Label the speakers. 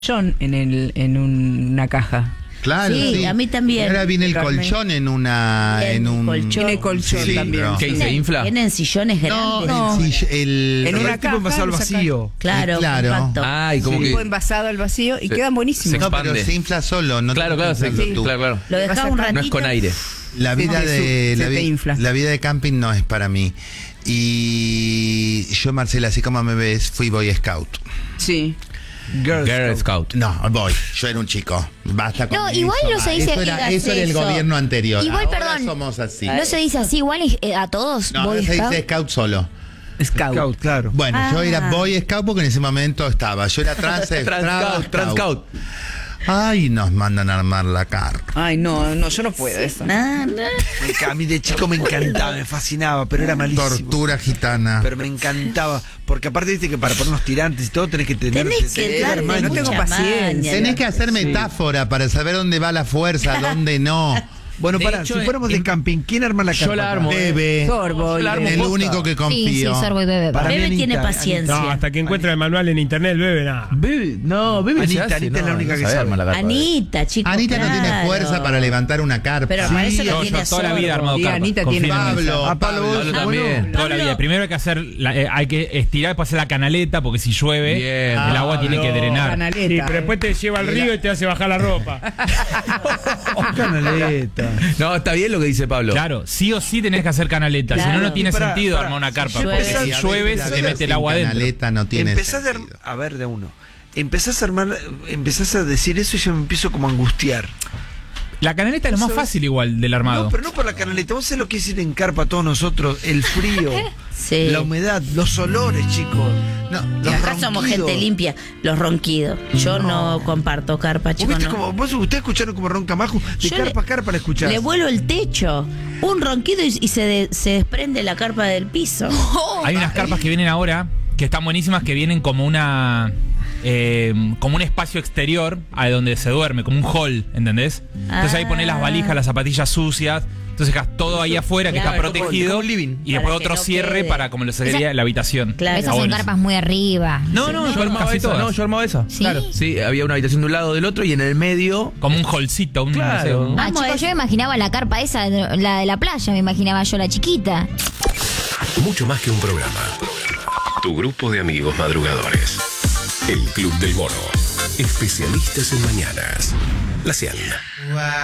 Speaker 1: una caja.
Speaker 2: Claro,
Speaker 3: sí, a mí también.
Speaker 2: Ahora viene el colchón en un
Speaker 1: Tiene colchón
Speaker 2: sí,
Speaker 1: también.
Speaker 4: ¿Qué se infla?
Speaker 3: Tienen sillones grandes.
Speaker 1: No.
Speaker 2: En
Speaker 1: una
Speaker 5: tipo envasado al vacío.
Speaker 3: Claro,
Speaker 2: Claro.
Speaker 3: compacto.
Speaker 4: Ah, y como
Speaker 1: Un
Speaker 4: que...
Speaker 1: poco envasado al vacío y quedan buenísimos.
Speaker 2: No, pero
Speaker 4: expande.
Speaker 2: se infla solo, no
Speaker 4: Claro,
Speaker 2: te
Speaker 4: claro,
Speaker 2: inflas
Speaker 4: sí,
Speaker 2: tú.
Speaker 4: claro.
Speaker 3: Lo dejaba un ratito.
Speaker 4: No es con aire.
Speaker 2: La vida
Speaker 1: se te infla.
Speaker 2: la vida de camping no es para mí. Y yo, Marcela, así como me ves, fui Boy Scout.
Speaker 1: Sí.
Speaker 4: Girl Scout.
Speaker 2: No, yo era un chico. Basta con
Speaker 6: No,
Speaker 2: eso.
Speaker 6: igual no se dice
Speaker 2: Eso era el
Speaker 3: eso.
Speaker 2: gobierno anterior.
Speaker 6: Igual,
Speaker 2: Ahora
Speaker 6: perdón.
Speaker 2: somos así.
Speaker 6: No se dice así igual a todos.
Speaker 2: No,
Speaker 6: Boy
Speaker 2: ahora se
Speaker 6: Scout.
Speaker 2: dice Scout solo.
Speaker 1: Scout.
Speaker 5: Claro.
Speaker 2: Bueno, yo era Boy Scout porque en ese momento estaba. Yo era Trans
Speaker 4: Scout.
Speaker 2: Ay, nos mandan a armar la carpa.
Speaker 1: Ay, no, yo no puedo eso.
Speaker 5: A mí de chico me encantaba, me fascinaba, pero era malísimo.
Speaker 2: Tortura gitana.
Speaker 5: Pero me encantaba, porque aparte viste que para poner los tirantes y todo tenés que tener...
Speaker 3: Tenés que darle
Speaker 5: maña.
Speaker 1: no tengo
Speaker 3: mucha
Speaker 1: paciencia.
Speaker 3: maña.
Speaker 2: Tenés que hacer metáfora para saber dónde va la fuerza, dónde no.
Speaker 5: Bueno,
Speaker 4: De
Speaker 5: para,
Speaker 4: hecho,
Speaker 5: si fuéramos de camping, ¿quién arma la carpa?
Speaker 4: Yo la armo.
Speaker 2: Bebe.
Speaker 1: Sorbo.
Speaker 4: Yo la armo
Speaker 2: El
Speaker 4: posta.
Speaker 2: único que
Speaker 6: Sí,
Speaker 2: confío.
Speaker 6: Sorbo y Bebe.
Speaker 5: Para mí,
Speaker 3: Bebe
Speaker 5: Anita,
Speaker 3: tiene
Speaker 5: Anita.
Speaker 3: paciencia.
Speaker 7: No, hasta que encuentra el manual en internet, bebe nada.
Speaker 4: Bebe, no, Bebe
Speaker 5: Anita,
Speaker 4: se hace,
Speaker 5: Anita es la única que
Speaker 4: sabe
Speaker 5: sabe.
Speaker 4: armar la carpa.
Speaker 3: Anita, chicos.
Speaker 2: Anita no tiene
Speaker 3: claro.
Speaker 2: fuerza para levantar una carpa.
Speaker 3: Pero para eso lo
Speaker 8: yo
Speaker 3: tiene
Speaker 8: toda la vida he
Speaker 3: Sorbo.
Speaker 8: armado
Speaker 1: Y
Speaker 8: carpa.
Speaker 1: Anita
Speaker 8: Confíen
Speaker 1: tiene
Speaker 8: en mí.
Speaker 2: Pablo,
Speaker 4: Pablo también.
Speaker 8: Toda la vida. Primero hay que hacer, hay que estirar, después hacer la canaleta, porque si llueve,
Speaker 4: Bien.
Speaker 8: el agua tiene que drenar.
Speaker 1: Canaleta.
Speaker 7: Sí, pero después te lleva al río y te hace bajar la ropa.
Speaker 5: Canaleta.
Speaker 4: No, está bien lo que dice Pablo.
Speaker 8: Claro, sí o sí tenés que hacer canaleta. Si
Speaker 3: Claro.
Speaker 8: no, no tiene
Speaker 5: Pará,
Speaker 8: sentido
Speaker 5: pará.
Speaker 8: armar una carpa.
Speaker 3: Llueve.
Speaker 8: Porque si
Speaker 2: Y a
Speaker 8: llueve,
Speaker 2: veces
Speaker 8: se
Speaker 2: la
Speaker 8: te
Speaker 2: vida
Speaker 8: mete el
Speaker 2: sin
Speaker 8: agua adentro.
Speaker 2: canaleta no tiene
Speaker 5: Empezás
Speaker 2: sentido.
Speaker 5: a ver de uno. Empezás a decir eso y yo me empiezo como a angustiar.
Speaker 8: La canaleta es lo más fácil igual del armado.
Speaker 5: No, pero no por la canaleta. Vos sabés lo que es ir en carpa todos nosotros. El frío,
Speaker 3: Sí.
Speaker 5: la humedad, los olores, chicos.
Speaker 2: No,
Speaker 3: Y
Speaker 5: Los
Speaker 3: acá somos
Speaker 5: ronquidos.
Speaker 3: gente limpia, los ronquidos. Yo no comparto carpa,
Speaker 5: ¿Vos
Speaker 3: chicos.
Speaker 5: viste
Speaker 3: No.
Speaker 5: ustedes escucharon como ronca Maju? De
Speaker 3: Yo
Speaker 5: carpa a carpa la escuchás.
Speaker 3: Le vuelo el techo. Un ronquido y se desprende la carpa del piso.
Speaker 8: Hay unas carpas que vienen ahora que están buenísimas, que vienen como como un espacio exterior a donde se duerme, como un hall, ¿entendés? Entonces ahí pones las valijas, las zapatillas sucias. Entonces dejas todo ahí afuera que
Speaker 3: Claro,
Speaker 8: está
Speaker 3: como
Speaker 8: protegido
Speaker 5: un living.
Speaker 8: y después
Speaker 3: Para que
Speaker 8: otro
Speaker 3: no
Speaker 8: cierre
Speaker 3: quede.
Speaker 8: para como lo sería la habitación.
Speaker 3: Claro.
Speaker 6: Esas son
Speaker 8: Bueno.
Speaker 6: carpas muy arriba.
Speaker 8: No,
Speaker 4: Yo armaba
Speaker 8: casi
Speaker 4: esa,
Speaker 8: todas.
Speaker 4: no, yo armaba esa.
Speaker 6: ¿Sí?
Speaker 4: Claro. Sí, había una habitación de un lado del otro y en el medio.
Speaker 8: Como un hallcito, un,
Speaker 4: Claro.
Speaker 8: no sé, un-
Speaker 6: Ah,
Speaker 3: Vamos
Speaker 6: chicos,
Speaker 3: a-
Speaker 6: yo me imaginaba la carpa esa, la de la playa, me imaginaba yo la chiquita.
Speaker 9: Mucho más que un programa. Tu grupo de amigos madrugadores. El Club del Mono. Especialistas en mañanas. La 100.